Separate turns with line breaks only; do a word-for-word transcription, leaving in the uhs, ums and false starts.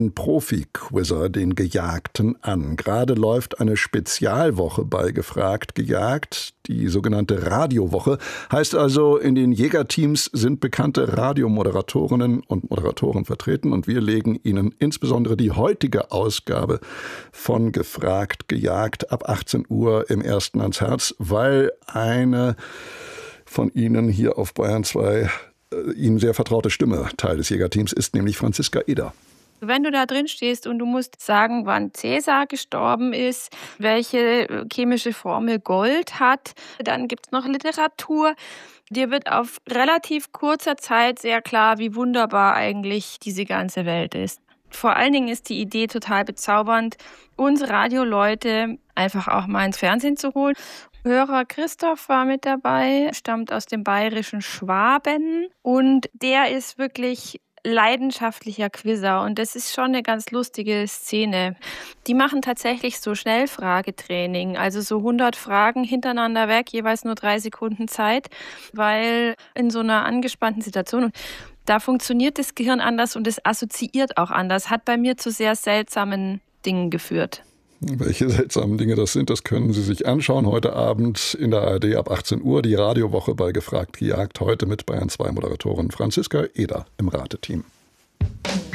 Ein Profi-Quizzer den Gejagten an. Gerade läuft eine Spezialwoche bei Gefragt gejagt, die sogenannte Radiowoche. Heißt also, in den Jägerteams sind bekannte Radiomoderatorinnen und Moderatoren vertreten und wir legen Ihnen insbesondere die heutige Ausgabe von Gefragt gejagt ab achtzehn Uhr im Ersten ans Herz, weil eine von Ihnen hier auf Bayern zwei äh, Ihnen sehr vertraute Stimme Teil des Jägerteams ist, nämlich Franziska Eder.
Wenn du da drin stehst und du musst sagen, wann Cäsar gestorben ist, welche chemische Formel Gold hat, dann gibt es noch Literatur. Dir wird auf relativ kurzer Zeit sehr klar, wie wunderbar eigentlich diese ganze Welt ist. Vor allen Dingen ist die Idee total bezaubernd, uns Radioleute einfach auch mal ins Fernsehen zu holen. Hörer Christoph war mit dabei, stammt aus dem bayerischen Schwaben und der ist wirklich leidenschaftlicher Quizzer und das ist schon eine ganz lustige Szene. Die machen tatsächlich so Schnellfragetraining, also so hundert Fragen hintereinander weg, jeweils nur drei Sekunden Zeit, weil in so einer angespannten Situation, da funktioniert das Gehirn anders und es assoziiert auch anders, hat bei mir zu sehr seltsamen Dingen geführt.
Welche seltsamen Dinge das sind, das können Sie sich anschauen. Heute Abend in der A R D ab achtzehn Uhr, die Radiowoche bei Gefragt gejagt. Heute mit Bayern zwei Moderatorin Franziska Eder im Rateteam.